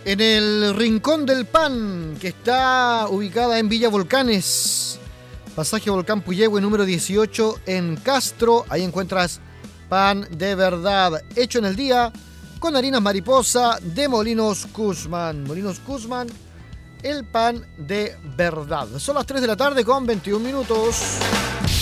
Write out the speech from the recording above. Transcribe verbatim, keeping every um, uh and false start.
En el Rincón del Pan, que está ubicada en Villa Volcanes, pasaje Volcán Puyehue número dieciocho en Castro. Ahí encuentras pan de verdad, hecho en el día con harinas mariposa de Molinos Guzmán. Molinos Guzmán, el pan de verdad. Son las tres de la tarde con veintiún minutos.